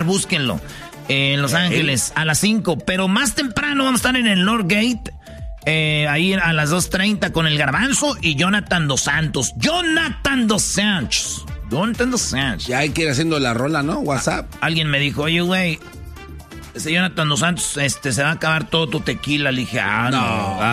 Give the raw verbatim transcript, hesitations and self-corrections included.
búsquenlo. Eh, en Los Ángeles, a las cinco. Pero más temprano vamos a estar en el Northgate. Eh, ahí a las dos treinta con el Garbanzo y Jonathan Dos Santos. Jonathan Dos Santos. Jonathan Dos Santos. Ya hay que ir haciendo la rola, ¿no? WhatsApp. A- alguien me dijo, oye, güey, ese Jonathan Dos Santos, este, se va a acabar todo tu tequila. Le dije, ah, no. No.